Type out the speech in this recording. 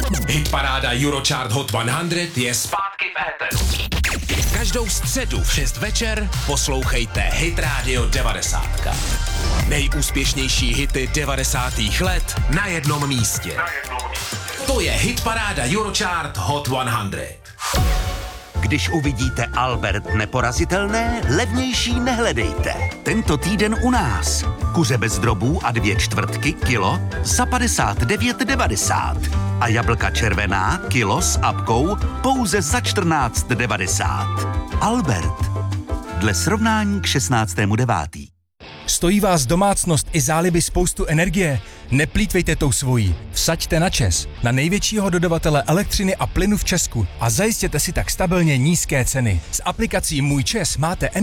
Hitparáda Eurochart Hot 100 je zpátky v éteru. Každou středu v 6 večer poslouchejte Hit Radio 90. Nejúspěšnější hity 90. let na jednom místě. To je Hitparáda Eurochart Hot 100. Když uvidíte Albert neporazitelné, levnější nehledejte. Tento týden u nás. Kuře bez drobů a 2/4 kilo za 59,90. A jablka červená kilo s apkou pouze za 14,90. Albert. Dle srovnání k 16.9. Stojí vás domácnost i záliby spoustu energie? Neplýtvejte tou svojí. Vsaďte na ČEZ, na největšího dodavatele elektřiny a plynu v Česku a zajistěte si tak stabilně nízké ceny. S aplikací Můj ČEZ máte